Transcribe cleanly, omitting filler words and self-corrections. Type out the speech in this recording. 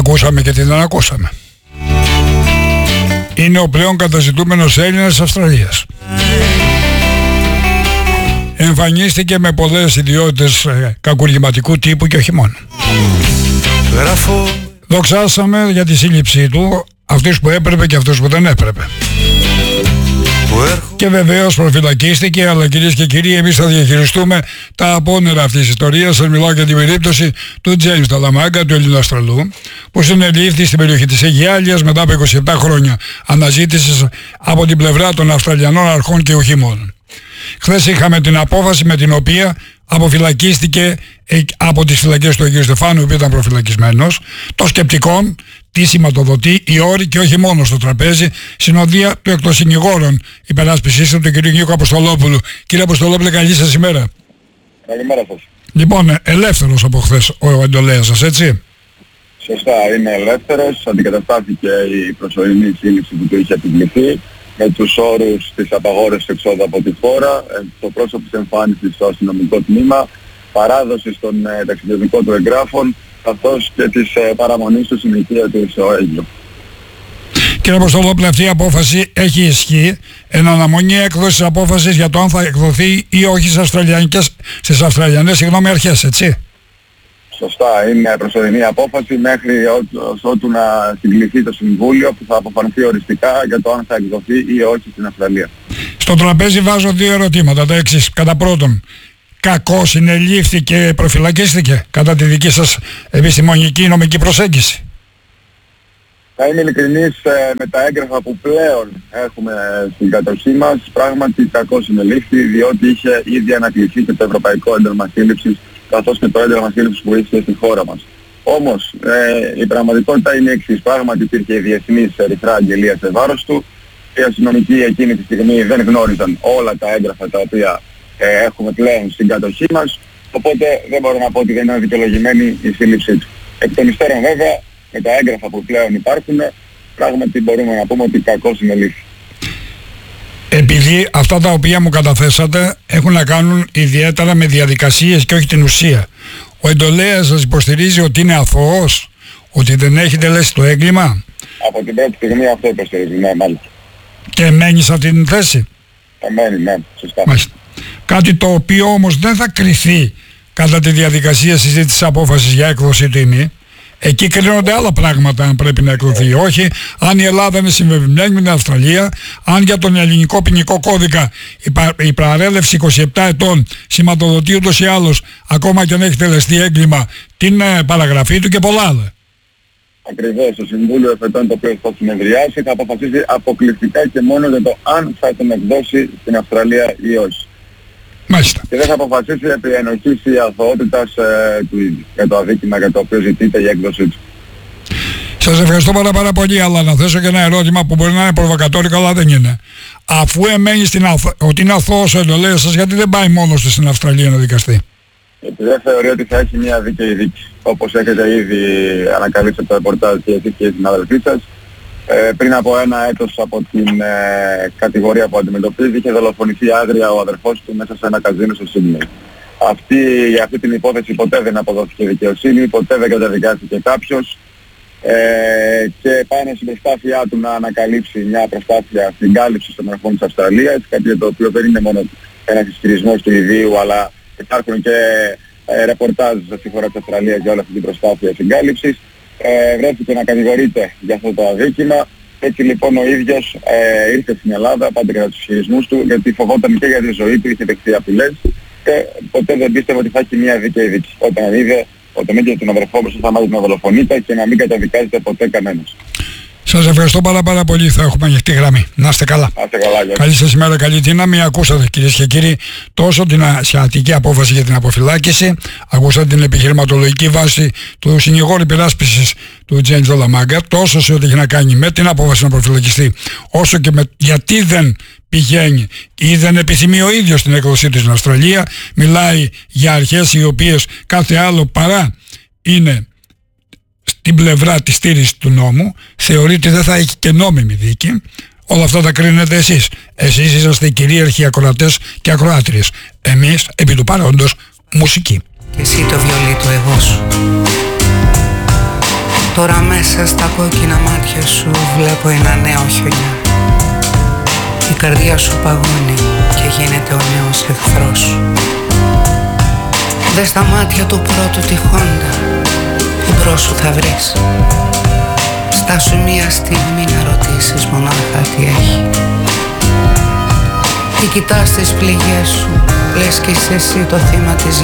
ακούσαμε και τι δεν ακούσαμε. Είναι ο πλέον καταζητούμενος Έλληνας της Αυστραλίας. Εμφανίστηκε με πολλές ιδιότητες κακουργηματικού τύπου και όχι μόνο. Δοξάσαμε για τη σύλληψή του αυτούς που έπρεπε και αυτούς που δεν έπρεπε. Και βεβαίως προφυλακίστηκε, αλλά κυρίες και κύριοι, εμείς θα διαχειριστούμε τα απόνερα αυτής της ιστορίας. Σας μιλάω για την περίπτωση του Τζέιμς Νταλαμάγκα, του Ελληνοαστραλού, που συνελήφθη στην περιοχή της Αιγιάλιας μετά από 27 χρόνια αναζήτησης από την πλευρά των Αυστραλιανών αρχών και όχι μόνο. Χθες είχαμε την απόφαση με την οποία αποφυλακίστηκε από τις φυλακές του Αγίου Στεφάνου, που ήταν προφυλακισμένος, το σκεπτικό, τι σηματοδοτεί η όρη και όχι μόνο στο τραπέζι, συνοδεία του εκ των συνηγόρων υπεράσπισης του κ. Νίκο Αποστολόπουλου. Κύριε Αποστολόπουλε, καλή σας ημέρα. Καλημέρα σας. Λοιπόν, ελεύθερος από χθες ο εντολέας σας, έτσι? Σωστά, είναι ελεύθερος. Αντικαταστάθηκε η προσωρινή σύλληψη που του είχε επιβληθεί με τους όρους της απαγόρευσης εξόδου από τη χώρα, το πρόσωπο της εμφάνισης στο αστυνομικό τμήμα, παράδοση των ταξιδιωτικών του εγγράφων, καθώς και της παραμονής του στην οικία του στο Αίγυπτο. Κύριε Αποστολόπουλε, αυτή η απόφαση έχει ισχύ εν αναμονή έκδοσης απόφασης για το αν θα εκδοθεί ή όχι στις Αυστραλιανές αρχές, έτσι? Σωστά, είναι προσωρινή απόφαση μέχρι ότου να συγκληθεί το Συμβούλιο που θα αποφανθεί οριστικά για το αν θα εκδοθεί ή όχι στην Αυστραλία. Στο τραπέζι βάζω δύο ερωτήματα, τα εξής. Κατά πρώτον, κακώς συνελήφθη και προφυλακίστηκε κατά τη δική σας επιστημονική νομική προσέγγιση? Θα είμαι ειλικρινής, με τα έγγραφα που πλέον έχουμε στην κατοχή μας, πράγματι κακώς συνελήφθη, διότι είχε ήδη ανακληθεί και το Ευρωπαϊκό Ένταλμα Σύλληψης, καθώς και το ένταλμα σύλληψης που ήρθε στη χώρα μας. Όμως η πραγματικότητα είναι εξής. Πράγματι υπήρχε η διεθνής ερυθρά αγγελία σε βάρος του. Οι αστυνομικοί εκείνη τη στιγμή δεν γνώριζαν όλα τα έγγραφα τα οποία έχουμε πλέον στην κατοχή μας. Οπότε δεν μπορώ να πω ότι δεν είναι δικαιολογημένη η σύλληψή του. Εκ των υστέρων βέβαια, με τα έγγραφα που πλέον υπάρχουν, πράγματι μπορούμε να πούμε ότι κακώς συνελήφθη. Επειδή αυτά τα οποία μου καταθέσατε έχουν να κάνουν ιδιαίτερα με διαδικασίες και όχι την ουσία, ο εντολέας σας υποστηρίζει ότι είναι αθώος, ότι δεν έχει τελέσει το έγκλημα? Από την πρώτη στιγμή αυτό υποστηρίζει, ναι, μάλιστα. Και μένει σε αυτή την θέση? Μένει, ναι, σωστά. Μάλιστα. Κάτι το οποίο όμως δεν θα κριθεί κατά τη διαδικασία συζήτησης απόφασης για έκδοση του ημί. Εκεί κρίνονται άλλα πράγματα αν πρέπει να εκδοθεί. Όχι αν η Ελλάδα είναι συμβεβλημένη με την Αυστραλία, αν για τον ελληνικό ποινικό κώδικα η παρέλευση 27 ετών σηματοδοτεί ούτως ή άλλως, ακόμα και αν έχει τελεστεί έγκλημα, την παραγραφή του και πολλά άλλα. Ακριβώς, το Συμβούλιο Εφετών, το οποίο θα συνεδριάσει, θα αποφασίσει αποκλειστικά και μόνο για το αν θα τον εκδώσει στην Αυστραλία ή όχι. Μάλιστα. Και δεν θα αποφασίσει επί ενοχής ή αθωότητας του ίδιου για το αδίκημα για το οποίο ζητείται η έκδοσή του. Σας ευχαριστώ πάρα πολύ, αλλά να θέσω και ένα ερώτημα που μπορεί να είναι προβοκατόρικο, αλλά δεν είναι. Αφού εμένει ότι είναι αθώος ο εντολέας σας, γιατί δεν πάει μόνος του στην Αυστραλία να δικαστεί? Γιατί δεν θεωρεί ότι θα έχει μια δίκαιη δίκη. Όπως έχετε ήδη ανακαλύψει από το ρεπορτάζ και εσείς και οι συναδελφοί σας, πριν από ένα έτος από την κατηγορία που αντιμετωπίζει, είχε δολοφονηθεί άγρια ο αδερφός του μέσα σε ένα καζίνο στο Σίδνεϊ. Για αυτή την υπόθεση ποτέ δεν αποδόθηκε δικαιοσύνη, ποτέ δεν καταδικάστηκε κάποιος, και πάνω στην προσπάθειά του να ανακαλύψει μια προσπάθεια στην κάλυψη των αρχών της Αυστραλίας, κάτι το οποίο δεν είναι μόνο ένας ισχυρισμός του ιδίου, αλλά υπάρχουν και ρεπορτάζ στη χώρα της Αυστραλίας για όλη αυτή την προσπάθεια συγκάλυψης. Βρέθηκε να κατηγορείται για αυτό το αδίκημα. Έτσι λοιπόν ο ίδιος ήρθε στην Ελλάδα, πάντα κατά τους ισχυρισμούς του, γιατί φοβόταν και για τη ζωή του, είχε δεχθεί απειλές και ποτέ δεν πίστευε ότι θα έχει μια δίκαιη δίκη. Όταν είδε ότι ίδιο τον αδερφό μου θα μάθει να δολοφονείται και να μην καταδικάζεται ποτέ κανένας. Σας ευχαριστώ πάρα πολύ. Θα έχουμε ανοιχτή γραμμή. Να είστε καλά. Καλή σας ημέρα, καλή δύναμη. Ακούσατε κυρίες και κύριοι τόσο την ασιατική απόφαση για την αποφυλάκηση, ακούσατε την επιχειρηματολογική βάση του συνηγόρου υπεράσπισης του Τζέιμς Νταλαμάγκα, τόσο σε ό,τι έχει να κάνει με την απόφαση να προφυλακιστεί, όσο και με γιατί δεν πηγαίνει ή δεν επιθυμεί ο ίδιος την έκδοσή του στην Αυστραλία. Μιλάει για αρχές οι οποίες κάθε άλλο παρά είναι στην πλευρά της στήρησης του νόμου, θεωρεί ότι δεν θα έχει και νόμιμη δίκη. Όλα αυτά τα κρίνετε εσείς. Εσείς είσαστε οι κυρίαρχοι ακροατές και ακροάτριες. Εμείς, επί του παρόντος, μουσική. Και εσύ το βιολί του εγώ σου. Τώρα μέσα στα κόκκινα μάτια σου βλέπω ένα νέο χιονιά. Η καρδιά σου παγώνει και γίνεται ο νέος εχθρός σου. Δες τα μάτια του πρώτου τη Χόντα, εμπρός σου θα βρεις. Στάσου μία στιγμή να ρωτήσεις μονάχα τι έχει. Τι κοιτάς τις πληγές σου, λες κι είσαι εσύ το θύμα της